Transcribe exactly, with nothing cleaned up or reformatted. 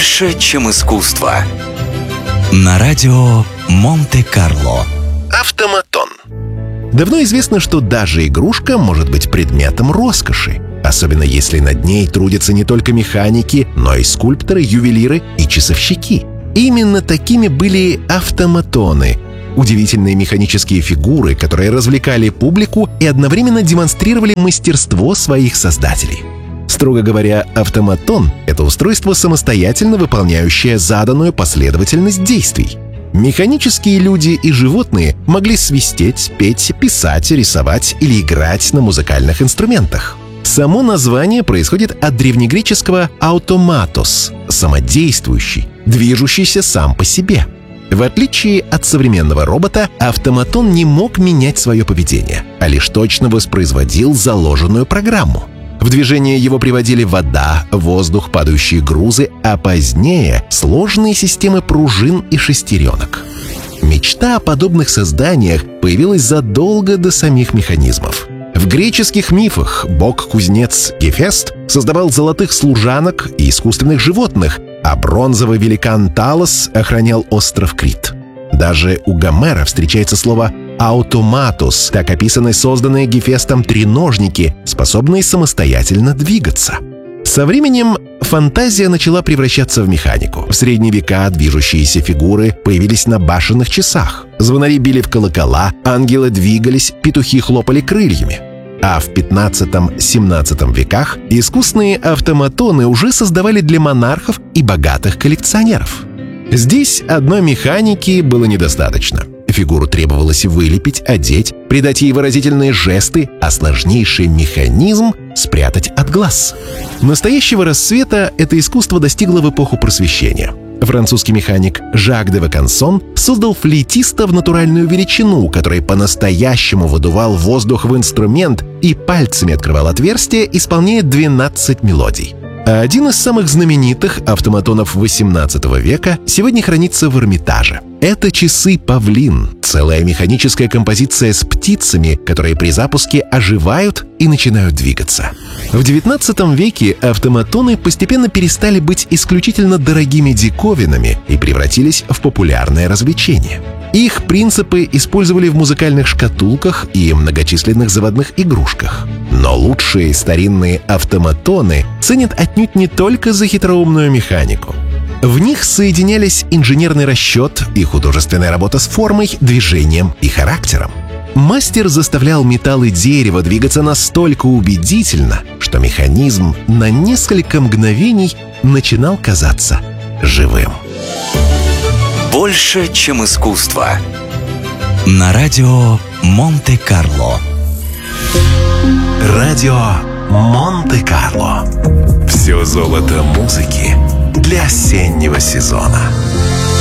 Больше, чем искусство. На радио Монте-Карло. Автоматон. Давно известно, что даже игрушка может быть предметом роскоши, особенно если над ней трудятся не только механики, но и скульпторы, ювелиры и часовщики. Именно такими были автоматоны — удивительные механические фигуры, которые развлекали публику и одновременно демонстрировали мастерство своих создателей. Строго говоря, автоматон — это устройство, самостоятельно выполняющее заданную последовательность действий. Механические люди и животные могли свистеть, петь, писать, рисовать или играть на музыкальных инструментах. Само название происходит от древнегреческого «аутоматос» — самодействующий, движущийся сам по себе. В отличие от современного робота, автоматон не мог менять свое поведение, а лишь точно воспроизводил заложенную программу. В движение его приводили вода, воздух, падающие грузы, а позднее — сложные системы пружин и шестеренок. Мечта о подобных созданиях появилась задолго до самих механизмов. В греческих мифах бог-кузнец Гефест создавал золотых служанок и искусственных животных, а бронзовый великан Талос охранял остров Крит. Даже у Гомера встречается слово «аутоматус», так описаны созданные Гефестом треножники, способные самостоятельно двигаться. Со временем фантазия начала превращаться в механику. В средние века движущиеся фигуры появились на башенных часах. Звонари били в колокола, ангелы двигались, петухи хлопали крыльями. А в пятнадцатом-семнадцатом веках искусственные автоматоны уже создавали для монархов и богатых коллекционеров. Здесь одной механики было недостаточно. Фигуру требовалось вылепить, одеть, придать ей выразительные жесты, а сложнейший механизм спрятать от глаз. Настоящего расцвета это искусство достигло в эпоху Просвещения. Французский механик Жак де Вакансон создал флейтиста в натуральную величину, который по-настоящему выдувал воздух в инструмент и пальцами открывал отверстие, исполняя двенадцать мелодий. А один из самых знаменитых автоматонов восемнадцатого века сегодня хранится в Эрмитаже. Это часы «Павлин» — целая механическая композиция с птицами, которые при запуске оживают и начинают двигаться. В девятнадцатом веке автоматоны постепенно перестали быть исключительно дорогими диковинами и превратились в популярное развлечение. Их принципы использовали в музыкальных шкатулках и многочисленных заводных игрушках. Но лучшие старинные автоматоны ценят отнюдь не только за хитроумную механику. В них соединялись инженерный расчет и художественная работа с формой, движением и характером. Мастер заставлял металл и дерево двигаться настолько убедительно, что механизм на несколько мгновений начинал казаться живым. Больше, чем искусство. На радио Монте-Карло. Радио Монте-Карло. Все золото музыки для осеннего сезона.